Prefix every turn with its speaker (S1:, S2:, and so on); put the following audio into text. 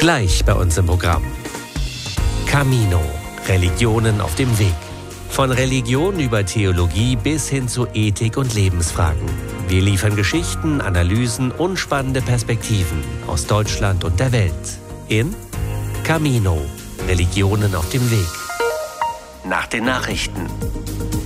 S1: Gleich bei uns im Programm. Camino. Religionen auf dem Weg. Von Religion über Theologie bis hin zu Ethik und Lebensfragen. Wir liefern Geschichten, Analysen und spannende Perspektiven aus Deutschland und der Welt. In Camino. Religionen auf dem Weg. Nach den Nachrichten.